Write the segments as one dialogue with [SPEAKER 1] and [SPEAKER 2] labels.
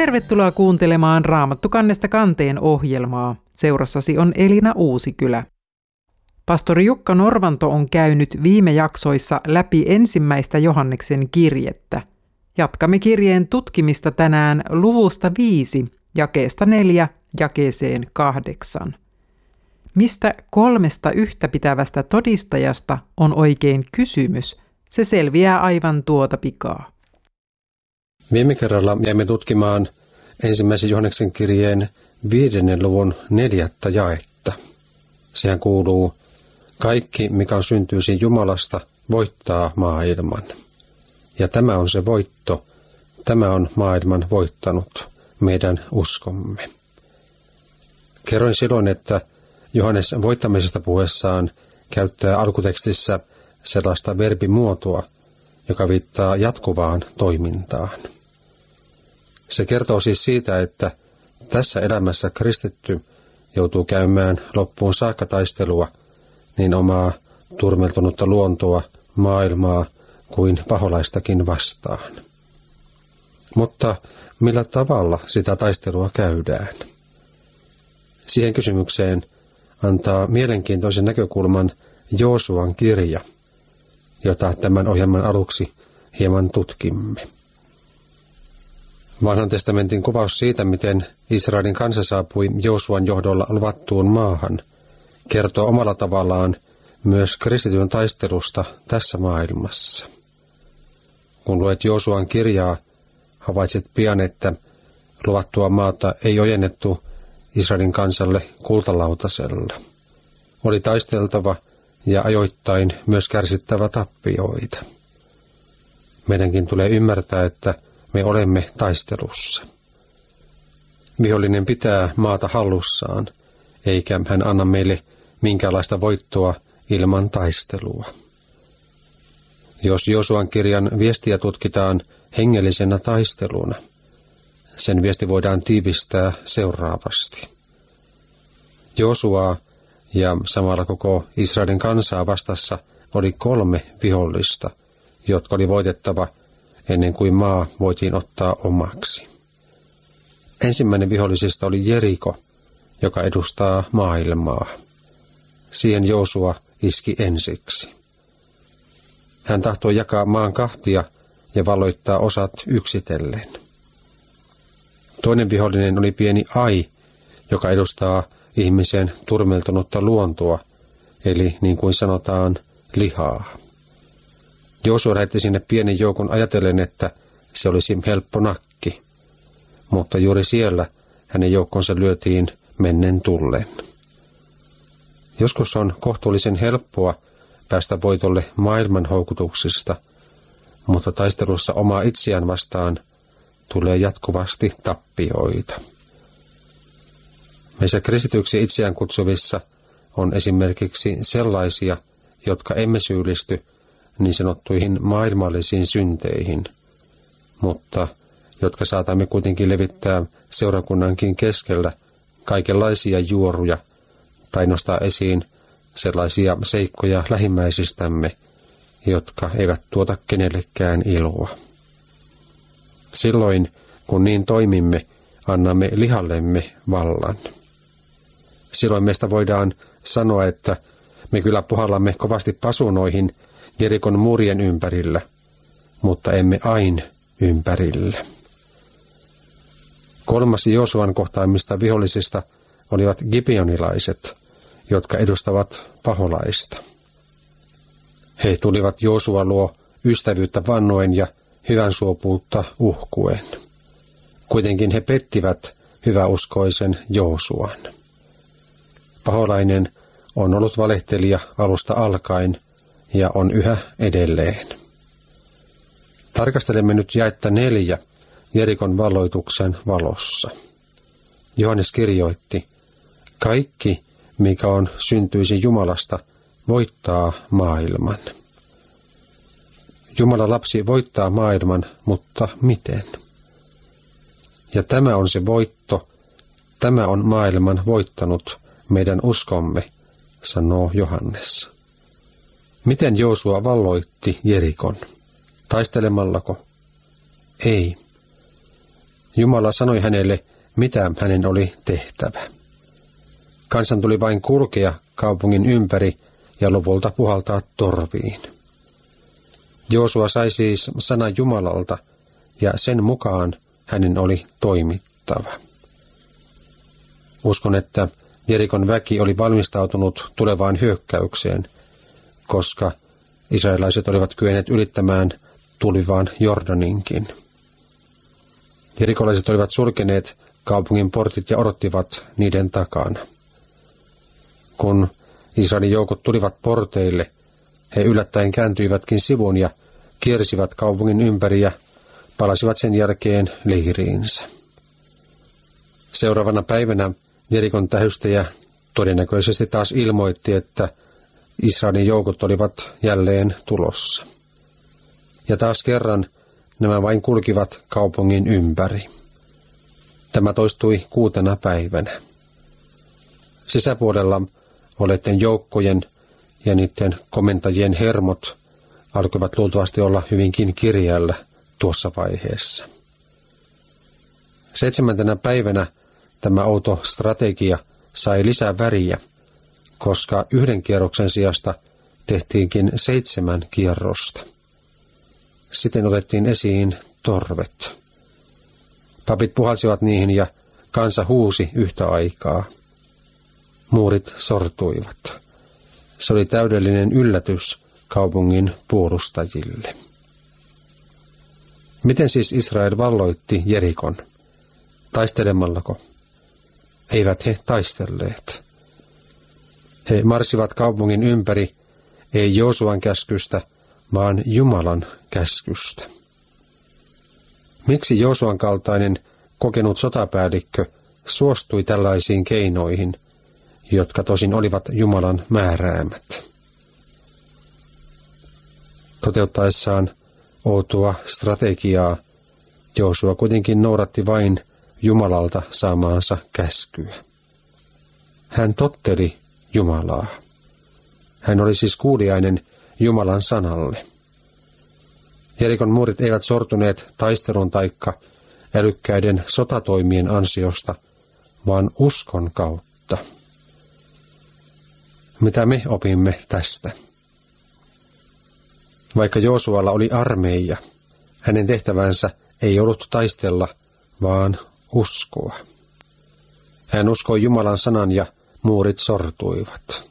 [SPEAKER 1] Tervetuloa kuuntelemaan Raamattu kannesta kanteen ohjelmaa. Seurassasi on Elina Uusikylä. Pastori Jukka Norvanto on käynyt viime jaksoissa läpi ensimmäistä Johanneksen kirjettä. Jatkamme kirjeen tutkimista tänään luvusta 5, jakeesta 4, jakeeseen 8. Mistä 3 yhtäpitävästä todistajasta on oikein kysymys? Se selviää aivan tuota pikaa.
[SPEAKER 2] Viime kerralla jäimme tutkimaan ensimmäisen Johanneksen kirjeen 5. luvun 4. jaetta. Sehän kuuluu: kaikki, mikä on syntyisin Jumalasta, voittaa maailman. Ja tämä on se voitto, tämä on maailman voittanut, meidän uskomme. Kerroin silloin, että Johannes voittamisesta puhuessaan käyttää alkutekstissä sellaista verbimuotoa, joka viittaa jatkuvaan toimintaan. Se kertoo siis siitä, että tässä elämässä kristitty joutuu käymään loppuun saakka taistelua niin omaa turmeltunutta luontoa, maailmaa kuin paholaistakin vastaan. Mutta millä tavalla sitä taistelua käydään? Siihen kysymykseen antaa mielenkiintoisen näkökulman Joosuan kirja, jota tämän ohjelman aluksi hieman tutkimme. Vanhan testamentin kuvaus siitä, miten Israelin kansa saapui Joosuan johdolla luvattuun maahan, kertoo omalla tavallaan myös kristityn taistelusta tässä maailmassa. Kun luet Joosuan kirjaa, havaitset pian, että luvattua maata ei ojennettu Israelin kansalle kultalautasella. Oli taisteltava ja ajoittain myös kärsittävä tappioita. Meidänkin tulee ymmärtää, että me olemme taistelussa. Vihollinen pitää maata hallussaan, eikä hän anna meille minkäänlaista voittoa ilman taistelua. Jos Joosuan kirjan viestiä tutkitaan hengellisenä taisteluna, sen viesti voidaan tiivistää seuraavasti. Joosuaa ja samalla koko Israelin kansaa vastassa oli 3 vihollista, jotka oli voitettava ennen kuin maa voitiin ottaa omaksi. Ensimmäinen vihollisista oli Jeriko, joka edustaa maailmaa. Siihen Joosua iski ensiksi. Hän tahtoi jakaa maan 2 ja valloittaa osat yksitellen. Toinen vihollinen oli pieni Ai, joka edustaa ihmisen turmeltunutta luontoa, eli niin kuin sanotaan, lihaa. Joosua lähetti sinne pienen joukon ajatellen, että se olisi helppo nakki, mutta juuri siellä hänen joukkonsa lyötiin mennen tullen. Joskus on kohtuullisen helppoa päästä voitolle maailman houkutuksista, mutta taistelussa omaa itseään vastaan tulee jatkuvasti tappioita. Meissä kristityksi itseään kutsuvissa on esimerkiksi sellaisia, jotka emme syyllisty niin sanottuihin maailmallisiin synteihin, mutta jotka saatamme kuitenkin levittää seurakunnankin keskellä kaikenlaisia juoruja tai nostaa esiin sellaisia seikkoja lähimmäisistämme, jotka eivät tuota kenellekään iloa. Silloin, kun niin toimimme, annamme lihallemme vallan. Silloin meistä voidaan sanoa, että me kyllä puhallamme kovasti pasunoihin Jerikon muurien ympärillä, mutta emme aina ympärillä. 3. Joosuan kohtaamista vihollisista olivat gibeonilaiset, jotka edustavat paholaista. He tulivat Joosua luo ystävyyttä vannoen ja hyvänsuopuutta uhkuen. Kuitenkin he pettivät hyväuskoisen Joosuan. Paholainen on ollut valehtelija alusta alkaen ja on yhä edelleen. Tarkastelemme nyt jaetta 4 Jerikon valloituksen valossa. Johannes kirjoitti: kaikki, mikä on syntyisin Jumalasta, voittaa maailman. Jumalan lapsi voittaa maailman, mutta miten? Ja tämä on se voitto, tämä on maailman voittanut, meidän uskomme, sanoo Johannes. Miten Joosua valloitti Jerikon? Taistelemallako? Ei. Jumala sanoi hänelle, mitä hänen oli tehtävä. Kansan tuli vain kulkea kaupungin ympäri ja lopulta puhaltaa torviin. Joosua sai siis sanan Jumalalta, ja sen mukaan hänen oli toimittava. Uskon, että Jerikon väki oli valmistautunut tulevaan hyökkäykseen, koska israelaiset olivat kyenneet ylittämään tulvivaan Jordaninkin. Jerikolaiset olivat sulkeneet kaupungin portit ja odottivat niiden takana. Kun Israelin joukot tulivat porteille, he yllättäen kääntyivätkin sivun ja kiersivät kaupungin ympäri ja palasivat sen jälkeen leiriinsä. Seuraavana päivänä Jerikon tähystäjä todennäköisesti taas ilmoitti, että Israelin joukot olivat jälleen tulossa. Ja taas kerran nämä vain kulkivat kaupungin ympäri. Tämä toistui 6. päivänä. Sisäpuolella olleiden joukkojen ja niiden komentajien hermot alkoivat luultavasti olla hyvinkin kireällä tuossa vaiheessa. 7. päivänä tämä outo strategia sai lisää väriä, koska 1 kierroksen sijasta tehtiinkin 7 kierrosta. Sitten otettiin esiin torvet. Papit puhalsivat niihin ja kansa huusi yhtä aikaa. Muurit sortuivat. Se oli täydellinen yllätys kaupungin puolustajille. Miten siis Israel valloitti Jerikon? Taistelemallako? Eivät he taistelleet. He marssivat kaupungin ympäri, ei Joosuan käskystä, vaan Jumalan käskystä. Miksi Joosuan kaltainen kokenut sotapäällikkö suostui tällaisiin keinoihin, jotka tosin olivat Jumalan määräämät? Toteuttaessaan outoa strategiaa Joosua kuitenkin noudatti vain Jumalalta saamaansa käskyä. Hän totteli Jumalaa. Hän oli siis kuuliainen Jumalan sanalle. Jerikon muurit eivät sortuneet taistelun taikka älykkäiden sotatoimien ansiosta, vaan uskon kautta. Mitä me opimme tästä? Vaikka Joosualla oli armeija, hänen tehtävänsä ei ollut taistella, vaan uskoa. Hän uskoi Jumalan sanan ja muurit sortuivat.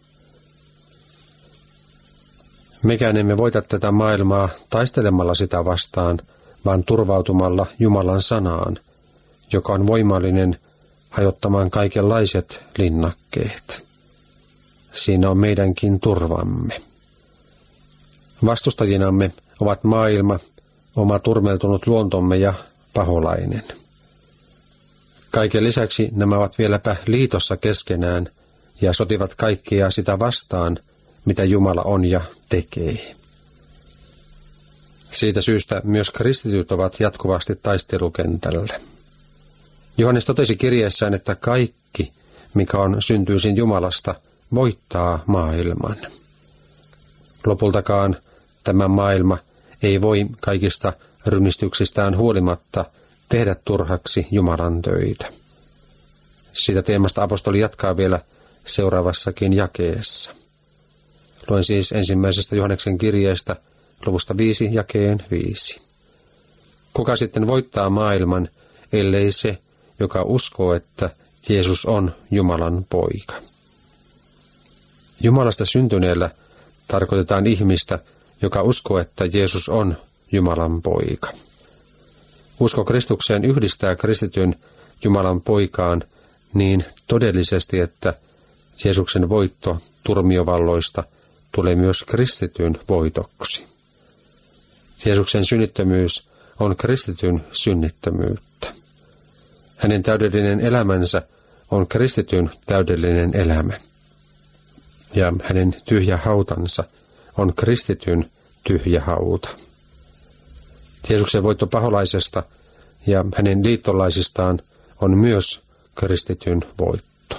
[SPEAKER 2] Mekään emme voita tätä maailmaa taistelemalla sitä vastaan, vaan turvautumalla Jumalan sanaan, joka on voimallinen hajottamaan kaikenlaiset linnakkeet. Siinä on meidänkin turvamme. Vastustajinamme ovat maailma, oma turmeltunut luontomme ja paholainen. Kaiken lisäksi nämä ovat vieläpä liitossa keskenään ja sotivat kaikkea sitä vastaan, mitä Jumala on ja tekee. Siitä syystä myös kristityt ovat jatkuvasti taistelukentällä. Johannes totesi kirjeessään, että kaikki, mikä on syntyisin Jumalasta, voittaa maailman. Lopultakaan tämä maailma ei voi kaikista rynistyksistään huolimatta tehdä turhaksi Jumalan töitä. Siitä teemasta apostoli jatkaa vielä seuraavassakin jakeessa. Luen siis 1. Johanneksen kirjeestä luvusta 5 jakeen 5. Kuka sitten voittaa maailman, ellei se, joka uskoo, että Jeesus on Jumalan poika? Jumalasta syntyneellä tarkoitetaan ihmistä, joka uskoo, että Jeesus on Jumalan poika. Usko Kristukseen yhdistää kristityn Jumalan poikaan niin todellisesti, että Jeesuksen voitto turmiovalloista tulee myös kristityn voitoksi. Jeesuksen synnittömyys on kristityn synnittömyyttä. Hänen täydellinen elämänsä on kristityn täydellinen elämä. Ja hänen tyhjä hautansa on kristityn tyhjä hauta. Jeesuksen voitto paholaisesta ja hänen liittolaisistaan on myös kristityn voitto.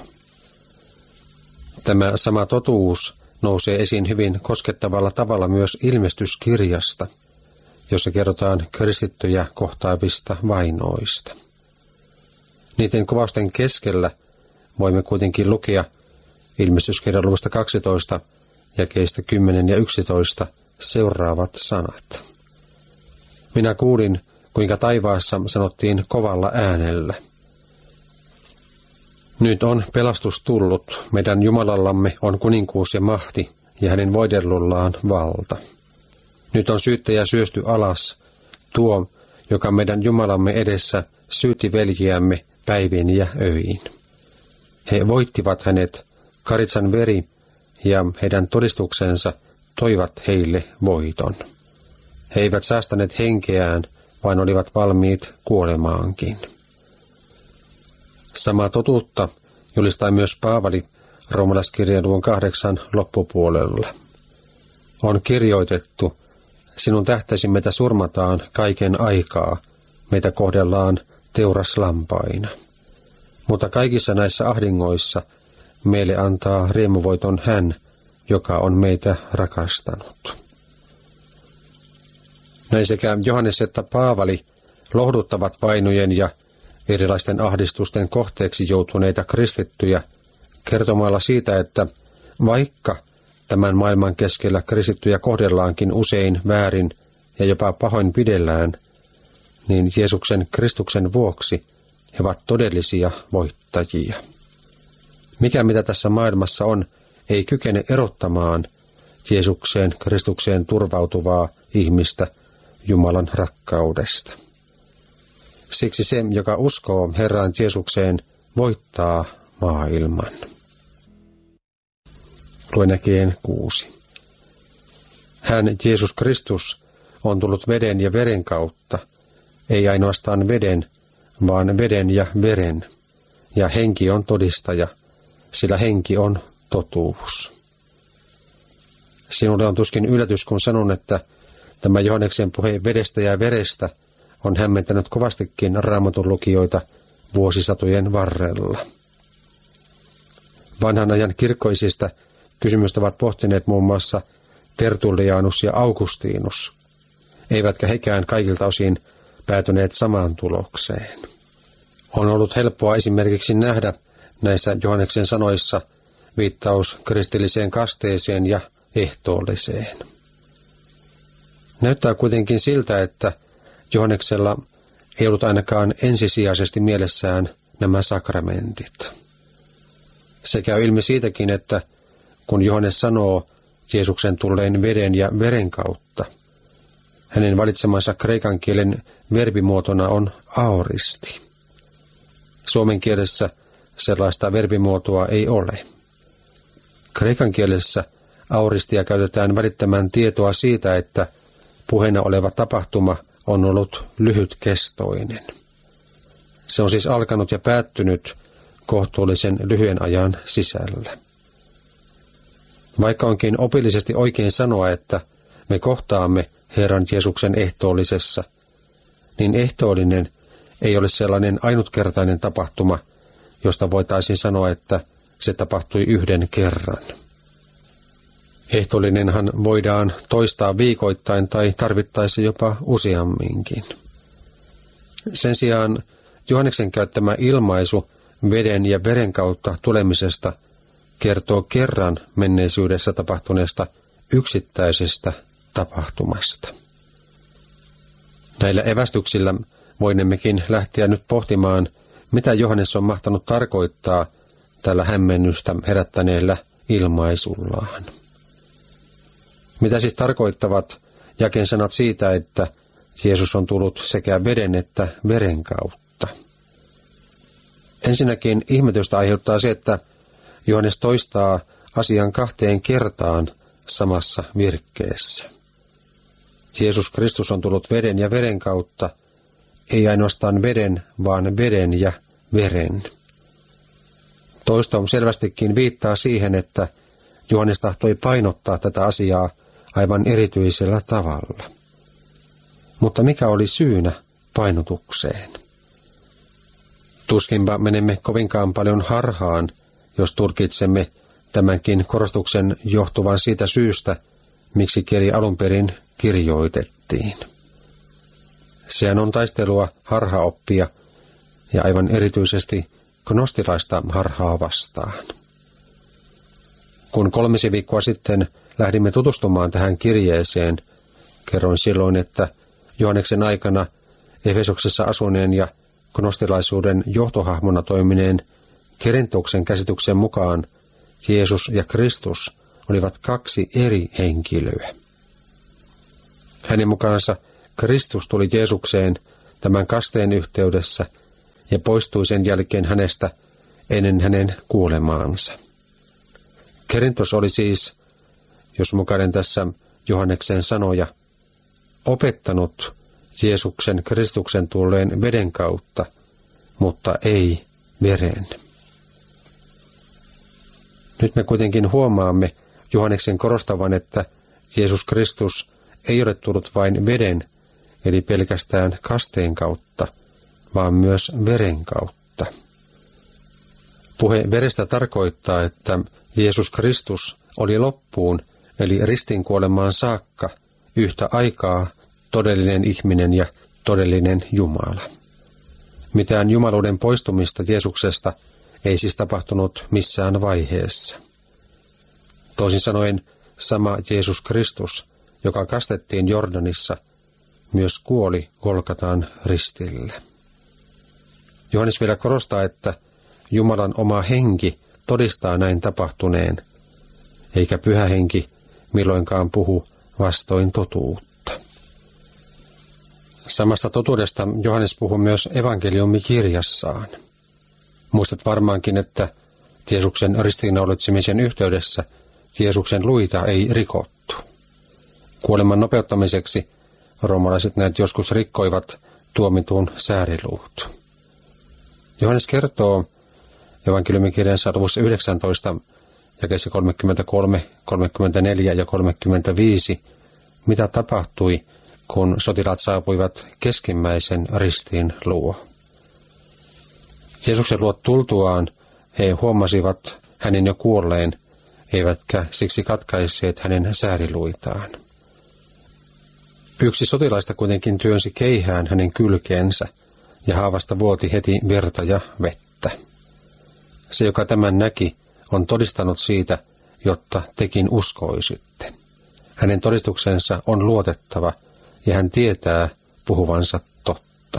[SPEAKER 2] Tämä sama totuus nousee esiin hyvin koskettavalla tavalla myös ilmestyskirjasta, jossa kerrotaan kristittyjä kohtaavista vainoista. Niiden kuvausten keskellä voimme kuitenkin lukea Ilmestyskirjan luvusta 12, jakeista 10 ja 11 seuraavat sanat. Minä kuulin, kuinka taivaassa sanottiin kovalla äänellä. Nyt on pelastus tullut, meidän Jumalallamme on kuninkuus ja mahti, ja hänen voidellullaan valta. Nyt on syyttäjä syösty alas, tuo, joka meidän Jumalamme edessä syytti veljiämme päivin ja öin. He voittivat hänet, karitsan veri ja heidän todistuksensa toivat heille voiton. He eivät säästäneet henkeään, vaan olivat valmiit kuolemaankin. Samaa totuutta julistaa myös Paavali Roomalaiskirjan luvun 8 loppupuolella. On kirjoitettu, sinun tähtäsi meitä surmataan kaiken aikaa, meitä kohdellaan teuraslampaina. Mutta kaikissa näissä ahdingoissa meille antaa riemuvoiton hän, joka on meitä rakastanut. Näin sekä Johannes että Paavali lohduttavat vainojen ja erilaisten ahdistusten kohteeksi joutuneita kristittyjä kertomalla siitä, että vaikka tämän maailman keskellä kristittyjä kohdellaankin usein väärin ja jopa pahoinpidellään, niin Jeesuksen Kristuksen vuoksi he ovat todellisia voittajia. Mikä mitä tässä maailmassa on, ei kykene erottamaan Jeesukseen Kristukseen turvautuvaa ihmistä Jumalan rakkaudesta. Siksi se, joka uskoo Herran Jeesukseen, voittaa maailman. Luen jakeen 6. Hän, Jeesus Kristus, on tullut veden ja veren kautta, ei ainoastaan veden, vaan veden ja veren, ja henki on todistaja, sillä henki on totuus. Sinulle on tuskin yllätys, kun sanon, että tämä Johanneksen puhe vedestä ja verestä on hämmentänyt kovastikin Raamatun lukijoita vuosisatojen varrella. Vanhan ajan kirkkoisista kysymystä ovat pohtineet muun muassa Tertullianus ja Augustinus, eivätkä hekään kaikilta osin päätyneet samaan tulokseen. On ollut helppoa esimerkiksi nähdä näissä Johanneksen sanoissa viittaus kristilliseen kasteeseen ja ehtoolliseen. Näyttää kuitenkin siltä, että Johanneksella ei ollut ainakaan ensisijaisesti mielessään nämä sakramentit. Se käy ilmi siitäkin, että kun Johannes sanoo Jeesuksen tulleen veden ja veren kautta, hänen valitsemansa kreikan kielen verbimuotona on aoristi. Suomen kielessä sellaista verbimuotoa ei ole. Kreikan kielessä auristia käytetään välittämään tietoa siitä, että puheena oleva tapahtuma on ollut lyhytkestoinen. Se on siis alkanut ja päättynyt kohtuullisen lyhyen ajan sisällä. Vaikka onkin opillisesti oikein sanoa, että me kohtaamme Herran Jeesuksen ehtoollisessa, niin ehtoollinen ei ole sellainen ainutkertainen tapahtuma, josta voitaisiin sanoa, että se tapahtui yhden kerran. Ehtoollinenhan voidaan toistaa viikoittain tai tarvittaessa jopa useamminkin. Sen sijaan Johanneksen käyttämä ilmaisu veden ja veren kautta tulemisesta kertoo kerran menneisyydessä tapahtuneesta yksittäisestä tapahtumasta. Näillä evästyksillä voinemmekin lähteä nyt pohtimaan, mitä Johannes on mahtanut tarkoittaa tällä hämmennystä herättäneellä ilmaisullaan. Mitä siis tarkoittavat jakeen sanat siitä, että Jeesus on tullut sekä veden että veren kautta? Ensinnäkin ihmetystä aiheuttaa se, että Johannes toistaa asian 2 kertaan samassa virkkeessä. Jeesus Kristus on tullut veden ja veren kautta, ei ainoastaan veden, vaan veden ja veren. Toisto selvästikin viittaa siihen, että Johannes tahtoi painottaa tätä asiaa aivan erityisellä tavalla. Mutta mikä oli syynä painotukseen? Tuskinpa menemme kovinkaan paljon harhaan, jos tulkitsemme tämänkin korostuksen johtuvan siitä syystä, miksi kirja alun perin kirjoitettiin. Sehän on taistelua harhaoppia ja aivan erityisesti gnostilaista harhaa vastaan. Kun 3 viikkoa sitten lähdimme tutustumaan tähän kirjeeseen, kerroin silloin, että Johanneksen aikana Efesoksessa asuneen ja gnostilaisuuden johtohahmona toimineen Kerentoksen käsityksen mukaan Jeesus ja Kristus olivat 2 eri henkilöä. Hänen mukaansa Kristus tuli Jeesukseen tämän kasteen yhteydessä ja poistui sen jälkeen hänestä ennen hänen kuolemaansa. Kerentos oli siis, jos mukainen tässä Johanneksen sanoja, opettanut Jeesuksen Kristuksen tulleen veden kautta, mutta ei veren. Nyt me kuitenkin huomaamme Johanneksen korostavan, että Jeesus Kristus ei ole tullut vain veden, eli pelkästään kasteen kautta, vaan myös veren kautta. Puhe verestä tarkoittaa, että Jeesus Kristus oli loppuun, eli ristinkuolemaan saakka, yhtä aikaa todellinen ihminen ja todellinen Jumala. Mitään jumaluuden poistumista Jeesuksesta ei siis tapahtunut missään vaiheessa. Toisin sanoen sama Jeesus Kristus, joka kastettiin Jordanissa, myös kuoli Golgatan ristillä. Johannes vielä korostaa, että Jumalan oma henki todistaa näin tapahtuneen, eikä pyhä henki milloinkaan puhu vastoin totuutta. Samasta totuudesta Johannes puhuu myös evankeliumikirjassaan. Muistat varmaankin, että Jeesuksen ristiinnaulitsemisen yhteydessä Jeesuksen luita ei rikottu. Kuoleman nopeuttamiseksi roomalaiset näet joskus rikkoivat tuomitun sääriluut. Johannes kertoo evankeliumikirjansa luvussa 19, jakeissa 33, 34 ja 35, mitä tapahtui, kun sotilaat saapuivat keskimmäisen ristin luo. Jeesuksen luo tultuaan he huomasivat hänen jo kuolleen, eivätkä siksi katkaisseet hänen sääriluitaan. Yksi sotilaista kuitenkin työnsi keihään hänen kylkeensä, ja haavasta vuoti heti verta ja vettä. Se, joka tämän näki, on todistanut siitä, jotta tekin uskoisitte. Hänen todistuksensa on luotettava, ja hän tietää puhuvansa totta.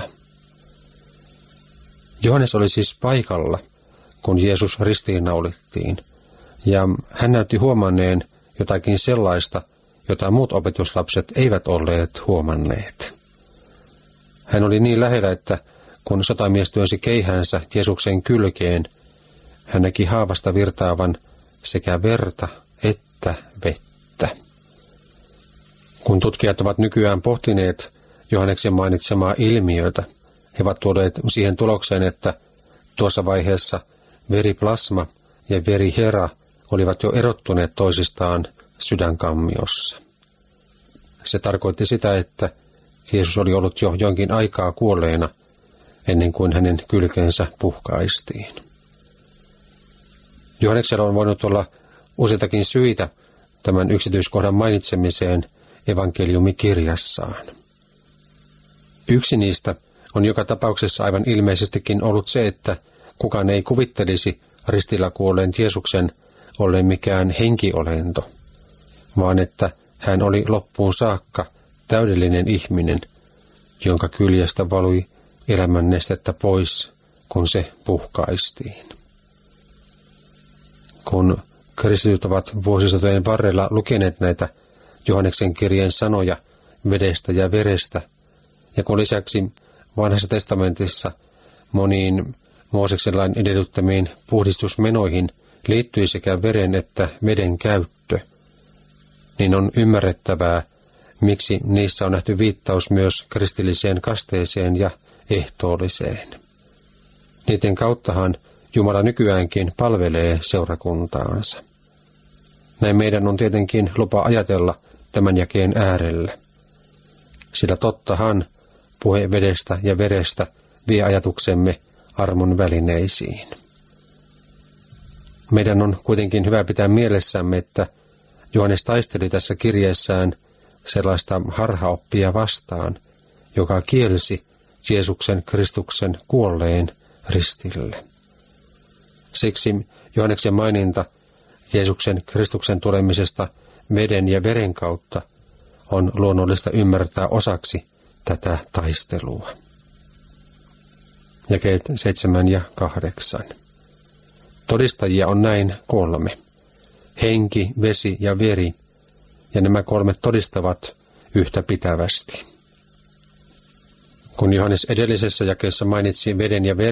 [SPEAKER 2] Johannes oli siis paikalla, kun Jeesus ristiinnaulittiin, ja hän näytti huomanneen jotakin sellaista, jota muut opetuslapset eivät olleet huomanneet. Hän oli niin lähellä, että kun sotamies työnsi keihäänsä Jeesuksen kylkeen, hän näki haavasta virtaavan sekä verta että vettä. Kun tutkijat ovat nykyään pohtineet Johanneksen mainitsemaa ilmiötä, he ovat tulleet siihen tulokseen, että tuossa vaiheessa veriplasma ja verihera olivat jo erottuneet toisistaan sydänkammiossa. Se tarkoitti sitä, että Jeesus oli ollut jo jonkin aikaa kuolleena ennen kuin hänen kylkeensä puhkaistiin. Johanneksella on voinut olla useitakin syitä tämän yksityiskohdan mainitsemiseen evankeliumikirjassaan. Yksi niistä on joka tapauksessa aivan ilmeisestikin ollut se, että kukaan ei kuvittelisi ristillä kuolleen Jeesuksen olleen mikään henkiolento, vaan että hän oli loppuun saakka täydellinen ihminen, jonka kyljestä valui elämän nestettä pois, kun se puhkaistiin. Kun kristityt ovat vuosisatojen varrella lukeneet näitä Johanneksen kirjeen sanoja vedestä ja verestä, ja kun lisäksi Vanhassa testamentissa moniin Mooseksen lain edellyttämiin puhdistusmenoihin liittyi sekä veren että veden käyttö, niin on ymmärrettävää, miksi niissä on nähty viittaus myös kristilliseen kasteeseen ja ehtoolliseen. Niiden kauttahan Jumala nykyäänkin palvelee seurakuntaansa. Näin meidän on tietenkin lupa ajatella tämän jakeen äärellä, sillä tottahan puhe vedestä ja verestä vie ajatuksemme armon välineisiin. Meidän on kuitenkin hyvä pitää mielessämme, että Johannes taisteli tässä kirjeessään sellaista harhaoppia vastaan, joka kielsi Jeesuksen Kristuksen kuolleen ristille. Siksi Johanneksen maininta Jeesuksen Kristuksen tulemisesta veden ja veren kautta on luonnollista ymmärtää osaksi tätä taistelua. Jakeet 7 ja 8. Todistajia on näin 3. Henki, vesi ja veri, ja nämä 3 todistavat yhtä pitävästi. Kun Johannes edellisessä jakeessa mainitsi veden ja veren,